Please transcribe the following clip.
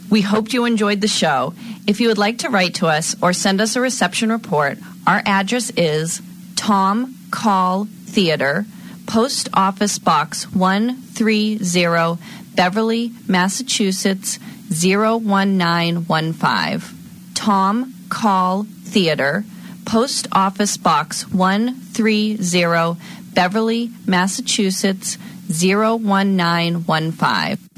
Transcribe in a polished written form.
We hoped you enjoyed the show. If you would like to write to us or send us a reception report, our address is Tom Call Theater, Post Office Box 130, Beverly, Massachusetts 01915. Tom Call Theater, Post Office Box 130, Beverly, Massachusetts 01915.